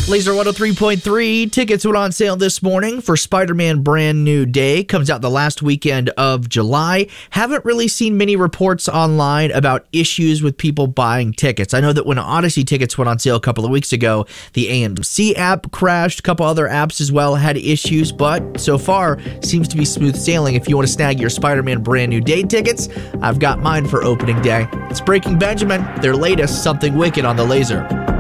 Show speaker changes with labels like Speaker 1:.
Speaker 1: Laser 103.3 tickets went on sale this morning for Spider-Man Brand New Day. Comes out the last weekend of July. Haven't really seen many reports online about issues with people buying tickets. I know that when Odyssey tickets went on sale a couple of weeks ago, the AMC app crashed. A couple other apps as well had issues, but so far seems to be smooth sailing. If you want to snag your Spider-Man Brand New Day tickets, I've got mine for opening day. It's Breaking Benjamin, their latest Something Wicked on the Laser.